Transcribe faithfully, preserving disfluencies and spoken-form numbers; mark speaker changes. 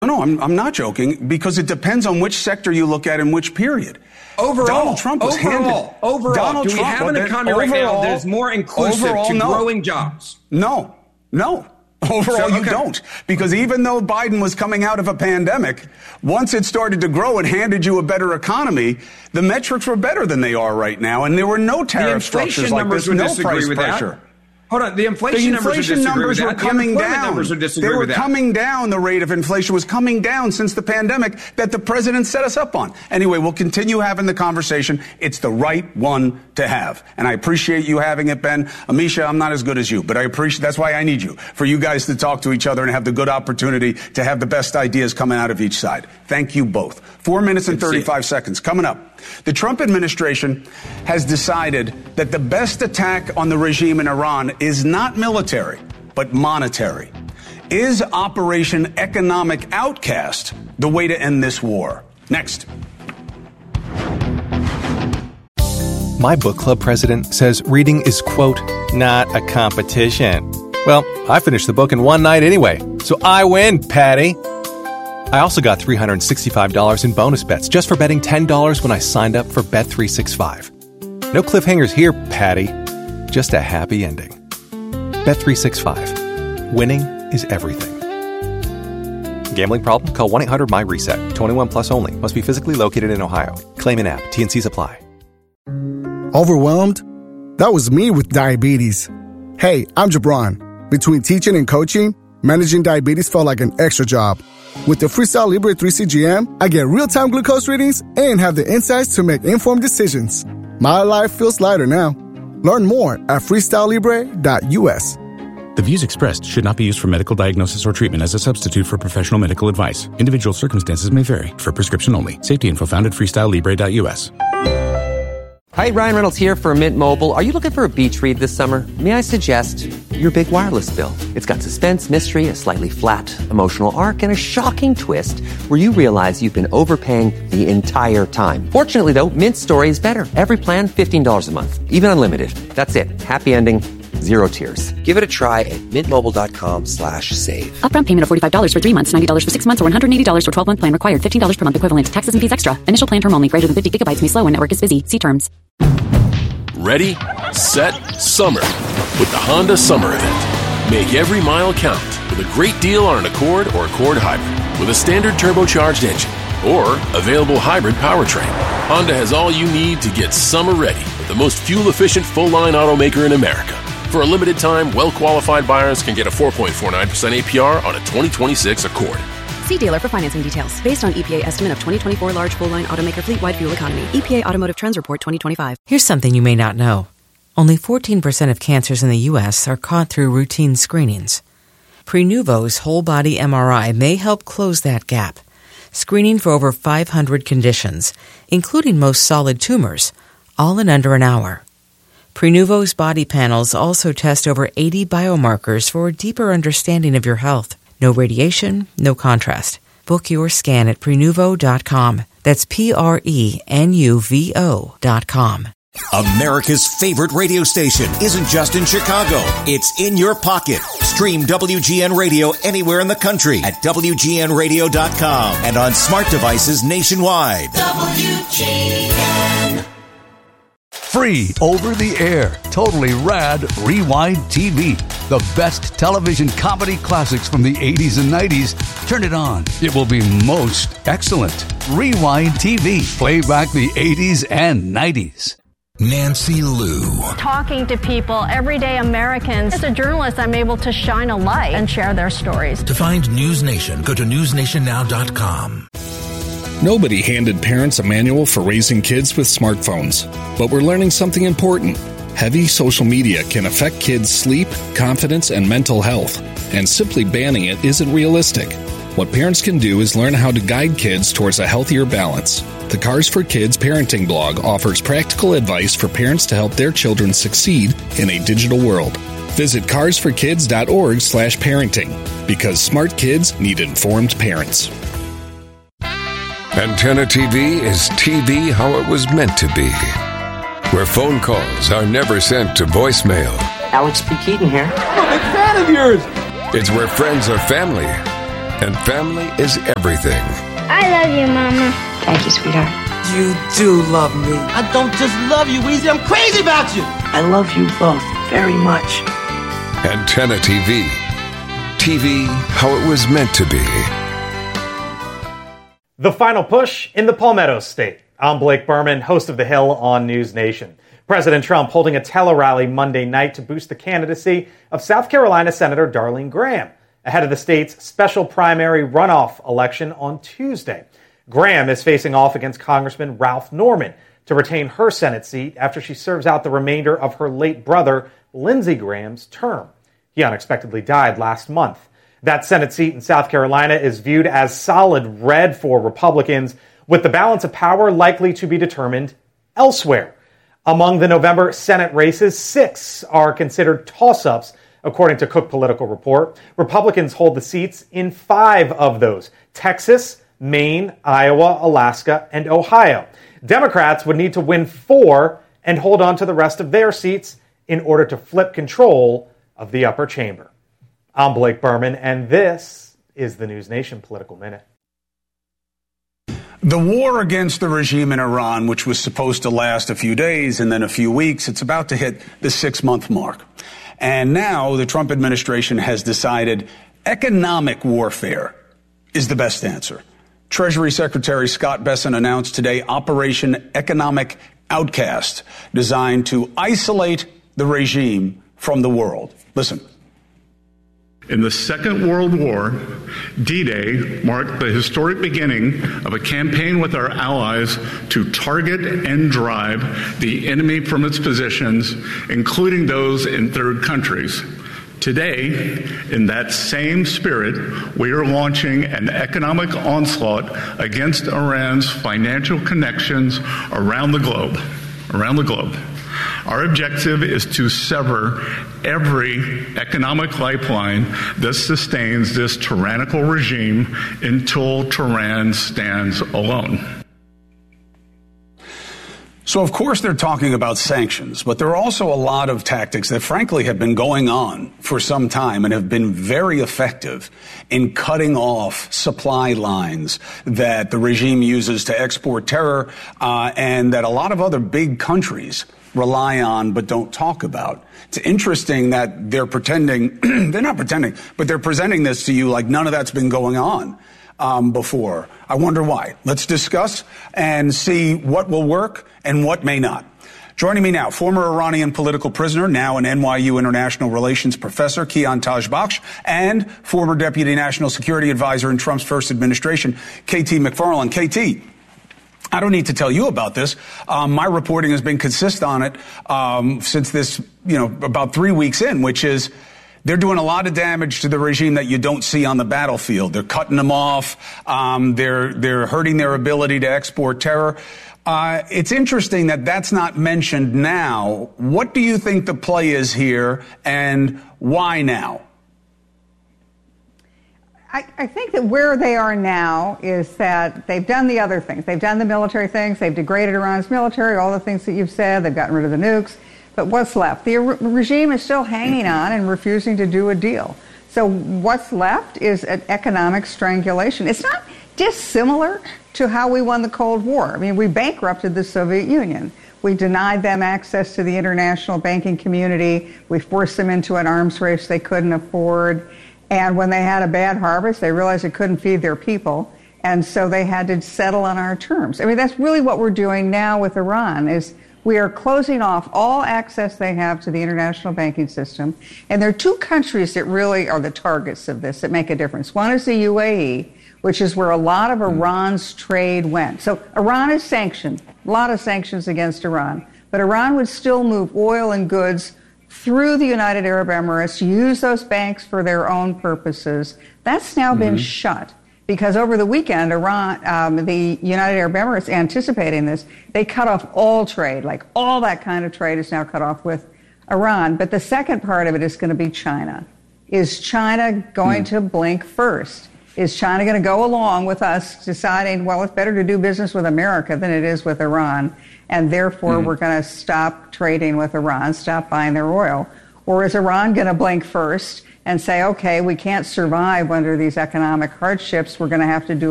Speaker 1: no, I'm, I'm not joking, because it depends on which sector you look at in which period.
Speaker 2: Overall,
Speaker 1: Donald Trump was
Speaker 2: overall,
Speaker 1: handed.
Speaker 2: overall,
Speaker 1: Donald
Speaker 2: do we
Speaker 1: Trump,
Speaker 2: have an economy right now that is more inclusive
Speaker 1: overall,
Speaker 2: to
Speaker 1: no.
Speaker 2: growing jobs?
Speaker 1: No, no. Overall,
Speaker 2: So, okay.
Speaker 1: you don't. Because even though Biden was coming out of a pandemic, once it started to grow and handed you a better economy, the metrics were better than they are right now. And there were no tariff structures like this, no price pressure.
Speaker 2: That. Hold on, the inflation,
Speaker 1: the
Speaker 2: numbers,
Speaker 1: inflation numbers were coming
Speaker 2: the
Speaker 1: down.
Speaker 2: Numbers would disagree
Speaker 1: they were
Speaker 2: with that.
Speaker 1: coming down. The rate of inflation was coming down since the pandemic that the president set us up on. Anyway, we'll continue having the conversation. It's the right one to have. And I appreciate you having it, Ben. Amisha, I'm not as good as you, but I appreciate, that's why I need you, for you guys to talk to each other and have the good opportunity to have the best ideas coming out of each side. Thank you both. Four minutes and thirty-five seconds. Coming up. The Trump administration has decided that the best attack on the regime in Iran is not military, but monetary. Is Operation Economic Outcast the way to end this war? Next.
Speaker 3: My book club president says reading is, quote, not a competition. Well, I finished the book in one night anyway, so I win, Patty. I also got three hundred sixty-five dollars in bonus bets just for betting ten dollars when I signed up for Bet three sixty-five. No cliffhangers here, Patty. Just a happy ending. Bet three sixty-five. Winning is everything. Gambling problem? Call one eight hundred my reset. twenty-one plus only. Must be physically located in Ohio. Claim in app. T and C's apply.
Speaker 4: Overwhelmed? That was me with diabetes. Hey, I'm Jabron. Between teaching and coaching, managing diabetes felt like an extra job. With the Freestyle Libre three C G M, I get real-time glucose readings and have the insights to make informed decisions. My life feels lighter now. Learn more at freestyle libre dot u s.
Speaker 5: The views expressed should not be used for medical diagnosis or treatment as a substitute for professional medical advice. Individual circumstances may vary. For prescription only. Safety info found at freestyle libre dot u s.
Speaker 6: Hi, Ryan Reynolds here for Mint Mobile. Are you looking for a beach read this summer? May I suggest your big wireless bill? It's got suspense, mystery, a slightly flat emotional arc, and a shocking twist where you realize you've been overpaying the entire time. Fortunately, though, Mint's story is better. Every plan, fifteen dollars a month. Even unlimited. That's it. Happy ending. Zero tears. Give it a try at mintmobile.com slash save.
Speaker 7: Upfront payment of forty-five dollars for three months, ninety dollars for six months, or one hundred eighty dollars for twelve-month plan required. fifteen dollars per month equivalent. Taxes and fees extra. Initial plan term only. Greater than fifty gigabytes may slow when network is busy. See terms.
Speaker 8: Ready, set, summer with the Honda Summer Event. Make every mile count with a great deal on an Accord or Accord Hybrid with a standard turbocharged engine or available hybrid powertrain. Honda has all you need to get summer ready with the most fuel-efficient full-line automaker in America. For a limited time, well-qualified buyers can get a four point four nine percent A P R on a twenty twenty-six Accord.
Speaker 7: See dealer for financing details. Based on E P A estimate of twenty twenty-four large full-line automaker fleet-wide fuel economy. E P A Automotive Trends Report twenty twenty-five.
Speaker 9: Here's something you may not know. Only fourteen percent of cancers in the U S are caught through routine screenings. Prenuvo's whole-body M R I may help close that gap. Screening for over five hundred conditions, including most solid tumors, all in under an hour. Prenuvo's body panels also test over eighty biomarkers for a deeper understanding of your health. No radiation, no contrast. Book your scan at prenuvo dot com. That's P R E N U V O dot com.
Speaker 10: America's favorite radio station isn't just in Chicago. It's in your pocket. Stream W G N Radio anywhere in the country at W G N radio dot com and on smart devices nationwide. W G N.
Speaker 11: Free over the air, totally rad Rewind T V. The best television comedy classics from the eighties and nineties. Turn it on. It will be most excellent. Rewind T V. Play back the eighties and nineties.
Speaker 12: Nancy Liu.
Speaker 13: Talking to people, everyday Americans. As a journalist, I'm able to shine a light and share their stories.
Speaker 12: To find News Nation, go to news nation now dot com.
Speaker 14: Nobody handed parents a manual for raising kids with smartphones, but we're learning something important. Heavy social media can affect kids' sleep, confidence, and mental health, and simply banning it isn't realistic. What parents can do is learn how to guide kids towards a healthier balance. The Cars for Kids parenting blog offers practical advice for parents to help their children succeed in a digital world. Visit cars for kids dot org slash parenting, because smart kids need informed parents.
Speaker 15: Antenna T V is T V how it was meant to be, where phone calls are never sent to voicemail.
Speaker 6: Alex P. Keaton here.
Speaker 15: I'm a big fan of yours. It's where friends are family And family is everything.
Speaker 16: I love you, Mama.
Speaker 17: Thank you, sweetheart.
Speaker 18: You do love me. I don't just love you, Weezy. I'm crazy about you.
Speaker 17: I love you both very much.
Speaker 15: Antenna T V. T V how it was meant to be.
Speaker 19: The final push in the Palmetto State. I'm Blake Berman, host of The Hill on News Nation. President Trump holding a tele-rally Monday night to boost the candidacy of South Carolina Senator Darlene Graham ahead of the state's special primary runoff election on Tuesday. Graham is facing off against Congressman Ralph Norman to retain her Senate seat after she serves out the remainder of her late brother, Lindsey Graham's term. He unexpectedly died last month. That Senate seat in South Carolina is viewed as solid red for Republicans, with the balance of power likely to be determined elsewhere. Among the November Senate races, six are considered toss-ups, according to Cook Political Report. Republicans hold the seats in five of those: Texas, Maine, Iowa, Alaska, and Ohio. Democrats would need to win four and hold on to the rest of their seats in order to flip control of the upper chamber. I'm Blake Berman, and this is the News Nation Political Minute.
Speaker 1: The war against the regime in Iran, which was supposed to last a few days and then a few weeks, it's about to hit the six-month mark. And now the Trump administration has decided economic warfare is the best answer. Treasury Secretary Scott Bessent announced today Operation Economic Outcast, designed to isolate the regime from the world. Listen.
Speaker 20: In the Second World War, D-Day marked the historic beginning of a campaign with our allies to target and drive the enemy from its positions, including those in third countries. Today, in that same spirit, we are launching an economic onslaught against Iran's financial connections around the globe. Around the globe. Our objective is to sever every economic lifeline that sustains this tyrannical regime until Tehran stands alone.
Speaker 1: So, of course, they're talking about sanctions, but there are also a lot of tactics that, frankly, have been going on for some time and have been very effective in cutting off supply lines that the regime uses to export terror uh, and that a lot of other big countries rely on but don't talk about. It's interesting that they're pretending, they're not pretending, but they're presenting this to you like none of that's been going on um, before. I wonder why. Let's discuss and see what will work and what may not. Joining me now, former Iranian political prisoner, now an N Y U international relations professor, Kian Tajbakhsh, and former deputy national security advisor in Trump's first administration, K T McFarland. K T, I don't need to tell you about this. Um, my reporting has been consistent on it um, since this, you know, about three weeks in, which is they're doing a lot of damage to the regime that you don't see on the battlefield. They're cutting them off. Um, they're they're hurting their ability to export terror. Uh, it's interesting that that's not mentioned now. What do you think the play is here, and why now?
Speaker 21: I, I think that where they are now is that they've done the other things. They've done the military things. They've degraded Iran's military, all the things that you've said. They've gotten rid of the nukes. But what's left? The re- regime is still hanging on and refusing to do a deal. So what's left is an economic strangulation. It's not dissimilar to how we won the Cold War. I mean, we bankrupted the Soviet Union. We denied them access to the international banking community. We forced them into an arms race they couldn't afford. And when they had a bad harvest, they realized they couldn't feed their people. And so they had to settle on our terms. I mean, that's really what we're doing now with Iran, is we are closing off all access they have to the international banking system. And there are two countries that really are the targets of this that make a difference. One is the U A E, which is where a lot of Iran's trade went. So Iran is sanctioned, a lot of sanctions against Iran. But Iran would still move oil and goods through the United Arab Emirates, use those banks for their own purposes. That's now mm-hmm. been shut because over the weekend, Iran, um, the United Arab Emirates, anticipating this, they cut off all trade, like all that kind of trade is now cut off with Iran. But the second part of it is going to be China. Is China going mm. to blink first? Is China going to go along with us deciding, well, it's better to do business with America than it is with Iran, and therefore mm-hmm. we're going to stop trading with Iran, stop buying their oil? Or is Iran going to blink first and say, okay, we can't survive under these economic hardships. We're going to have to do